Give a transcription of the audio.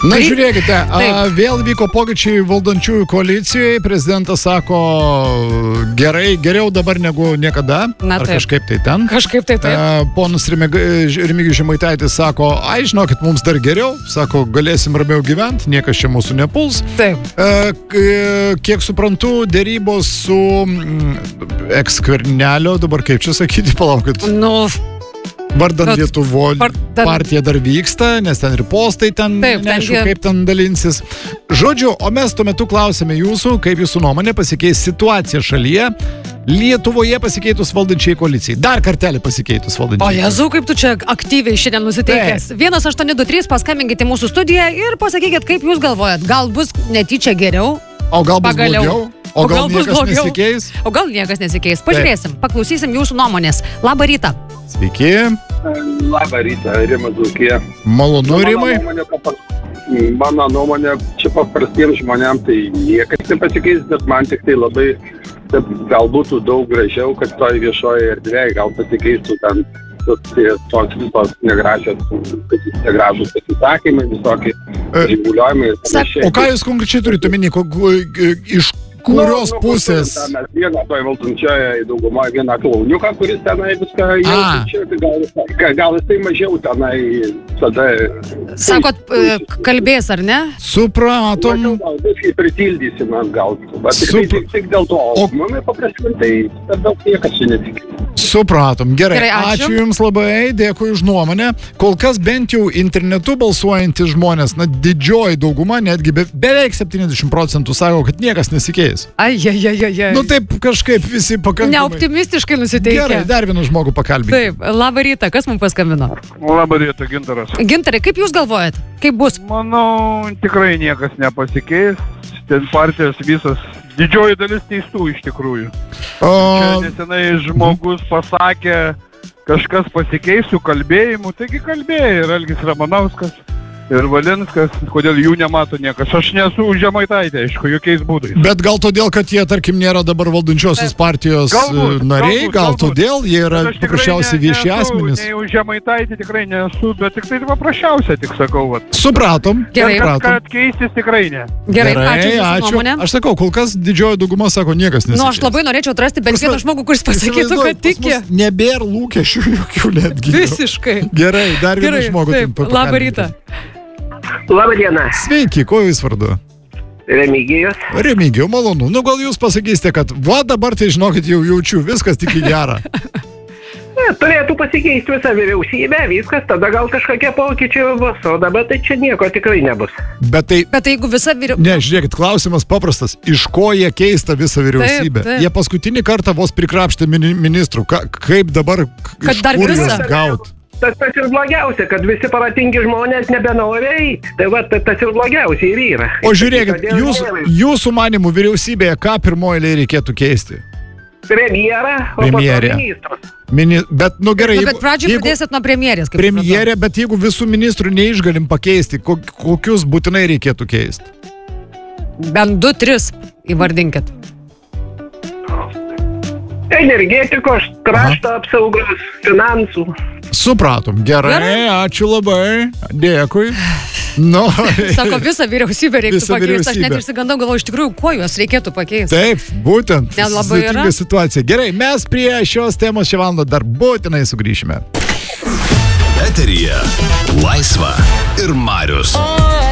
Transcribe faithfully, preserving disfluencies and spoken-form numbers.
Na, žiūrėkite, a, vėl vyko pokyčiai valdančiųjų koalicijoje, prezidentas sako, gerai, geriau dabar negu niekada, Na, ar taip. kažkaip tai ten. Kažkaip tai taip. A, ponas Remigijus Žemaitaitis sako, ai, žinokit, mums dar geriau, sako, galėsim ramiau gyventi, niekas čia mūsų nepuls. Taip. A, k- kiek suprantu, dėrybos su mm, eks-Skvernelio, dabar kaip čia sakyti, palaukit. Nu, Vardan Bet- Lietuvo vardan- partija dar vyksta, nes ten ir postai ten, Taip, neaišku, ten gi- kaip ten dalinsis. Žodžiu, o mes tuo metu klausėme jūsų, kaip jūsų nuomonė pasikeis situacija šalyje, Lietuvoje pasikeitus valdančiai koalicijai. Dar kartelį pasikeitus o valdančiai. Jezu, kaip tu čia aktyviai šiandien nusiteikęs. vienas aštuoni du trys, paskambinkite į mūsų studiją ir pasakykit, kaip jūs galvojat. Gal bus netyčia geriau, O gal bus pagaliau. blogiau? O, O gal, gal bus niekas blogiau? nesikeis? o gal niekas nesikeis. Pažiūrėsim, paklausysim jūsų nuomonės. Labą rytą. Sveiki, Labą rytą, Rimas Dzūkija. malonu Rimai. Mano nuomonė, papar- mano nuomonė, čia paprastiems žmonėms tai niekas nepasikeis, bet man tik tai labai, kad gal būtų daug gražiau, kad toj viešoje erdvėje gal pasikeistų ten tos- tos visos negražios, negražus pasisakymai, visokie E, žinguliojimai ir Sak- panašiai. O ką jūs konkrečiai turite omeny, ko- iš kurios Nu, nu, pusės? ten Mes vieną toj valdančioje daugumoje vieną klauniuką, kuris tenai viską A. jaučia, tai gal, gal, gal jisai mažiau tenai tada... Sakot, e, kalbės ar ne? Supratom. Mažiau gal viskai pritildysim atgal. Bet tik, Super. tik, tik dėl to. O- O manai paprastai, tai per daug niekas čia netikė. Supratom. Gerai, Gerai, ačiū. ačiū Jums labai, dėkui už nuomonę. Kol kas bent jau internetu balsuojantys žmonės, na, didžioji dauguma, netgi be, beveik septyniasdešimt procentų sako, kad niekas nesikeis. Ai, ai, ai, ai, ai. Nu taip kažkaip visi pakankamai. Neoptimistiškai nusiteikę. Gerai, dar vieną žmogų pakalbinti. Taip, labą rytą, kas mums paskambino? Labą rytą, Gintaras. Gintarai, kaip jūs galvojat? Kaip bus? Manau, tikrai niekas nepasikeis. Ten partijos visas, didžioji dalis teistų iš tikrųjų. Čia O, nesenai žmogus pasakė, kažkas pasikeis su kalbėjimu, taigi kalbėjo ir Algis Ramanauskas, ir Valinskas, kodėl jų nemato niekas. Aš nesu už Žemaitaitę, aišku, jokiais būdais. bet gal todėl, kad jie, tarkim, nėra dabar valdančiosios partijos Galbūt, e, nariai, galbūt, gal galbūt. todėl jie yra Bet aš tikrai paprasčiausiai ne- vieši nesu asmenys. Nei už Žemaitaitį tikrai nesu, bet tik tai paprasčiausia, tik sakau, vat. Supratom, Gerai. supratom. Kad keistis tikrai ne. Gerai, ačiū už jūsų nuomonę. Aš sakau, kol kas didžioji dauguma sako, niekas nesikeis. Nu, aš labai norėčiau atrasti bent vieną žmogų, kuris pasakytų, Įsivaizduoju, kad tiki. pas mus Nebėra lūkesčių jokių netgi. Visiškai. Gerai, dar vieną Gerai, žmogų. taip, turim labą pakalbinti. rytą. Labą dieną, Sveiki, kuo jūs vardu? Remigijus. Remigijau, malonu. Nu, gal jūs pasakysite, kad va dabar tai žinokit, jau jaučiu, viskas tik į gerą. Ne, turėtų pasikeisti visą vyriausybę, viskas, tada gal kažkokie pokyčiai bus, o dabar tai čia nieko tikrai nebus. Bet tai, Bet jeigu visa vyriausybė... ne, žiūrėkit, klausimas paprastas. Iš ko jie keista visą vyriausybę? Taip, taip. Jie paskutinį kartą vos prikrapštė mini- ministrų. Ka, kaip dabar, k- Kad iš dar kur visą? juos gaut? Tas, tas ir blogiausia, kad visi paratingi žmonės nebenori eiti. Tai va, ta- tas ir blogiausia ir yra. O žiūrėkit, Todėl jūs, vėl jūsų manimų vyriausybėje ką pirmoji eilėje reikėtų keisti? Premjerą, o po to Premjerė. ministrus. Mini, bet, nu gerai, Nu, bet pradžioje pradėsit nuo premjerės. kaip supratau. premjerė, bet jeigu visų ministrų neišgalim pakeisti, ko- kokius būtinai reikėtų keisti? Bent du, tris įvardinkit. Energetikos, krašto apsaugos, finansų. Supratom. Gerai, Gerai. ačiū labai. Dėkui. Nu, Sako, visą vyriausybę reiktų Visą pakeisti. Aš net vyriausybę. išsigandau, galvoju, iš tikrųjų, kuo juos reikėtų pakeisti. taip, būtent. Net labai yra. Sudėtinga situacija. Gerai, mes prie šios temos šią valandą dar būtinai sugrįšime. Eteryje Laisva ir Marius.